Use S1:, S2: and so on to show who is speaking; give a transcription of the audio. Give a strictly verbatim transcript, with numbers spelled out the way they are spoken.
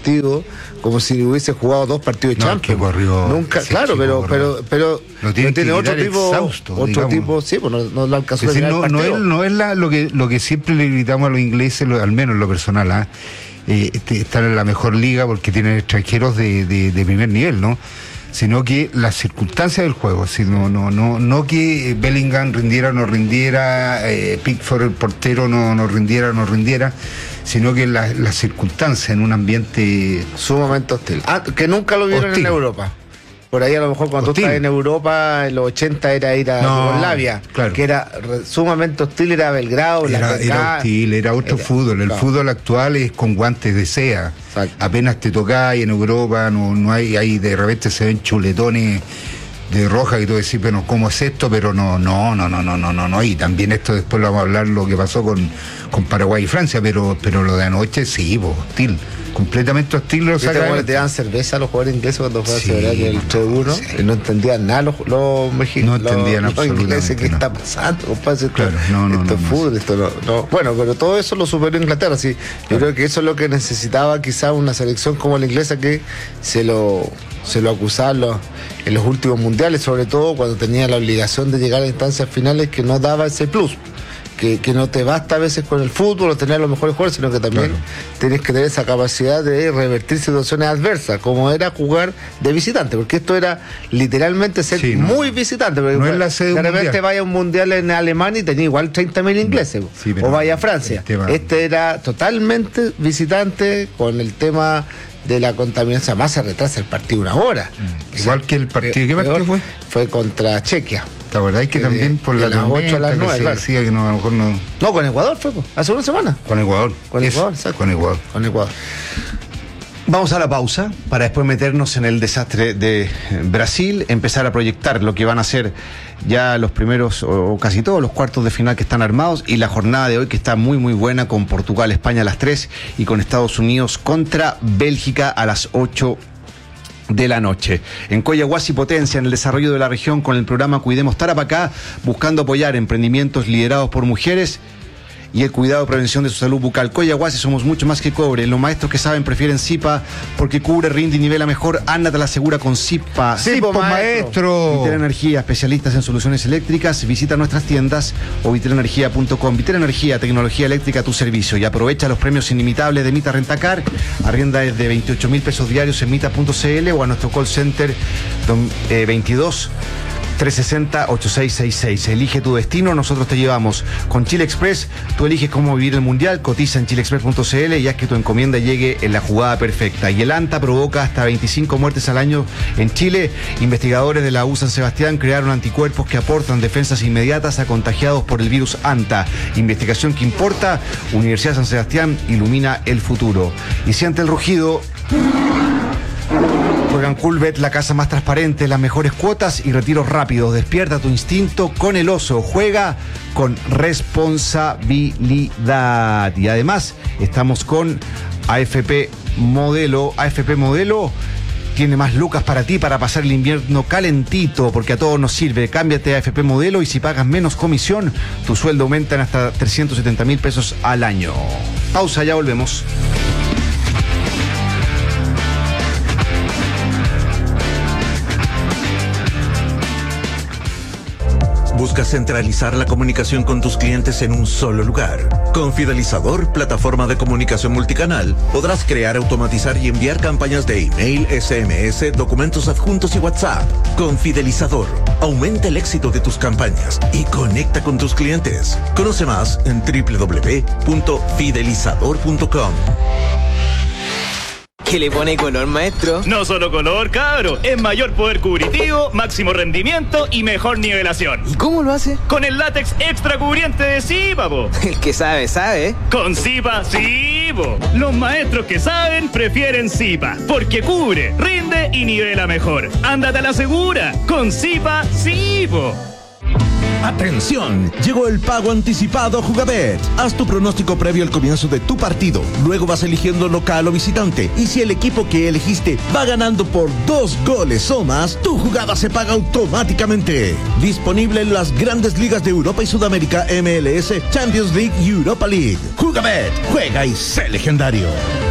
S1: partido como si hubiese jugado dos partidos de
S2: no,
S1: Champions.
S2: Que corrió,
S1: Nunca, claro, pero, pero, pero
S2: lo tiene,
S1: no tiene otro tipo,
S2: exhausto,
S1: otro
S2: digamos.
S1: tipo, sí, pues no, no lo alcanzó a
S2: decir,
S1: no,
S2: no, no es, no es la, lo que lo que siempre le gritamos a los ingleses, lo, al menos en lo personal, ¿eh? Eh, este, están en la mejor liga porque tienen extranjeros de, de, de primer nivel, ¿no? Sino que las circunstancias del juego, si no, no, no, no que Bellingham rindiera o no rindiera, eh, Pickford el portero no, no rindiera o no rindiera, sino que las la circunstancias en un ambiente
S1: sumamente hostil. Ah, que nunca lo vieron hostil. En Europa. Por ahí a lo mejor cuando hostil. Tú estás en Europa, en los ochenta era ir a
S2: no,
S1: Yugoslavia,
S2: claro.
S1: que era sumamente hostil, era Belgrado,
S2: era,
S1: la
S2: era hostil, era otro era, fútbol. El claro. fútbol actual es con guantes de seda. Exacto. Apenas te tocás y en Europa no, no hay, hay, de repente se ven chuletones de roja y tú decís, bueno, ¿cómo es esto? Pero no, no, no, no, no, no, no, no. Y también esto después lo vamos a hablar lo que pasó con, con Paraguay y Francia, pero, pero lo de anoche sí, pues, hostil. Completamente hostil lo sacan.
S1: Te daban cerveza a los jugadores ingleses cuando fue a celebrar el tres uno sí. Y no entendían nada los, los mexicanos.
S2: No entendían
S1: los, los ingleses qué
S2: no.
S1: está pasando, compadre.
S2: Claro,
S1: esto,
S2: no, no,
S1: esto
S2: no,
S1: es fútbol, no. esto no, no. Bueno, pero todo eso lo superó Inglaterra, sí. Yo claro. creo que eso es lo que necesitaba quizás una selección como la inglesa, que se lo se lo acusaba en los, en los últimos mundiales, sobre todo cuando tenía la obligación de llegar a instancias finales, que no daba ese plus. Que, que no te basta a veces con el fútbol o tener los mejores jugadores, sino que también claro. tienes que tener esa capacidad de revertir situaciones adversas, como era jugar de visitante, porque esto era literalmente ser sí, no. muy visitante, porque
S2: no es la sede
S1: de repente vaya a un mundial en Alemania y tenía igual treinta mil ingleses, sí, o vaya a Francia. Este era totalmente visitante, con el tema de la contaminación, más se retrasa el partido una hora.
S2: Mm. Igual sea, que el partido, ¿qué partido fue?
S1: Fue contra Chequia.
S2: La verdad es que de, también por la
S1: las ocho a las nueve, claro.
S2: decía que no, a lo mejor no.
S1: No, con Ecuador fue, pues, hace una semana.
S2: Con Ecuador.
S1: Con
S2: Eso,
S1: Ecuador, exacto.
S2: Con Ecuador.
S1: Con Ecuador.
S3: Vamos a la pausa para después meternos en el desastre de Brasil, empezar a proyectar lo que van a ser ya los primeros o casi todos los cuartos de final que están armados, y la jornada de hoy que está muy muy buena, con Portugal, España a las tres y con Estados Unidos contra Bélgica a las ocho de la noche. En Coyahuasi potencia en el desarrollo de la región con el programa Cuidemos Tarapacá, buscando apoyar emprendimientos liderados por mujeres y el cuidado y prevención de su salud bucal. Coyahuasi somos mucho más que cobre. Los maestros que saben prefieren Zipa porque cubre, rinde y nivela mejor. Ándate a la segura con Zipa.
S2: Zipa, maestro.
S3: Vitera Energía, especialistas en soluciones eléctricas. Visita nuestras tiendas o vitera energía punto com. Vitera Energía, tecnología eléctrica a tu servicio. Y aprovecha los premios inimitables de Mita Rentacar. Arrienda desde veintiocho mil pesos diarios en mita punto cl o a nuestro call center veintidós trescientos sesenta, ochenta y seis sesenta y seis. Elige tu destino, nosotros te llevamos. Con Chile Express, tú eliges cómo vivir el mundial. Cotiza en chile express punto cl y haz que tu encomienda llegue en la jugada perfecta. Y el ANTA provoca hasta veinticinco muertes al año en Chile. Investigadores de la U San Sebastián crearon anticuerpos que aportan defensas inmediatas a contagiados por el virus ANTA. Investigación que importa. Universidad San Sebastián ilumina el futuro. Y siente el rugido. Juegan Coolbet, la casa más transparente, las mejores cuotas y retiros rápidos. Despierta tu instinto con el oso. Juega con responsabilidad. Y además estamos con A F P Modelo. A F P Modelo tiene más lucas para ti para pasar el invierno calentito, porque a todos nos sirve. Cámbiate a A F P Modelo y si pagas menos comisión, tu sueldo aumenta en hasta trescientos setenta mil pesos al año. Pausa, ya volvemos.
S4: Buscas centralizar la comunicación con tus clientes en un solo lugar. Con Fidelizador, plataforma de comunicación multicanal, podrás crear, automatizar y enviar campañas de email, S M S, documentos adjuntos y WhatsApp. Con Fidelizador, aumenta el éxito de tus campañas y conecta con tus clientes. Conoce más en doble u doble u doble u punto fidelizador punto com.
S5: ¿Qué le pone color, maestro?
S6: No solo color, cabro. Es mayor poder cubritivo, máximo rendimiento y mejor nivelación.
S5: ¿Y cómo lo hace?
S6: Con el látex extra cubriente de Zipa, po.
S5: El que sabe, sabe.
S6: Con Zipa, sí, po. Los maestros que saben prefieren Zipa, porque cubre, rinde y nivela mejor. Ándate a la segura. Con Zipa, sí, po.
S4: ¡Atención! Llegó el pago anticipado a Jugabet. Haz tu pronóstico previo al comienzo de tu partido. Luego vas eligiendo local o visitante. Y si el equipo que elegiste va ganando por dos goles o más, tu jugada se paga automáticamente. Disponible en las grandes ligas de Europa y Sudamérica, M L S, Champions League y Europa League. Jugabet. Juega y sé legendario.